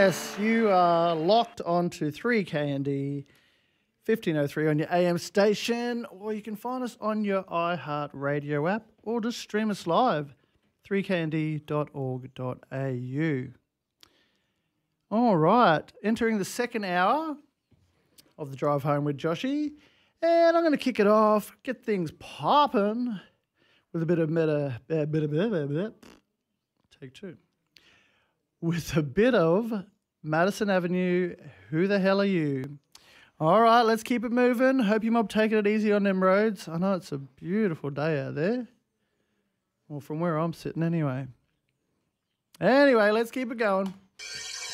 Yes, you are locked onto 3KND 1503 on your AM station, or you can find us on your iHeartRadio app, or just stream us live, 3knd.org.au. All right, entering the second hour of the drive home with Joshy, and I'm going to kick it off, get things popping with a bit of take two. With a bit of Madison Avenue, Who the Hell Are You? All right, let's keep it moving. Hope you mob taking it easy on them roads. I know it's a beautiful day out there. Well, from where I'm sitting anyway. Anyway, let's keep it going.